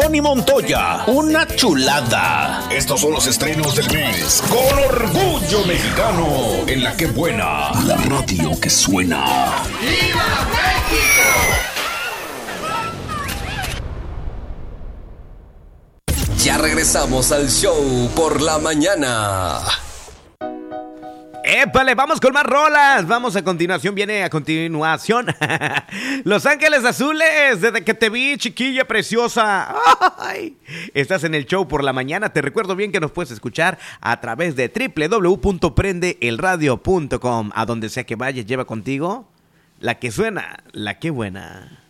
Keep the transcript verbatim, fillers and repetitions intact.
Tony Montoya, una chulada. Estos son los estrenos del mes. Con orgullo mexicano, en la que buena, la radio que suena. ¡Viva México! Ya regresamos al show por la mañana. ¡Épale! Vamos con más rolas. Vamos a continuación, viene a continuación Los Ángeles Azules, desde que te vi, chiquilla preciosa. ¡Ay! Estás en el show por la mañana. Te recuerdo bien que nos puedes escuchar a través de doble u doble u doble u punto prende el radio punto com. A donde sea que vayas, lleva contigo la que suena, la que buena.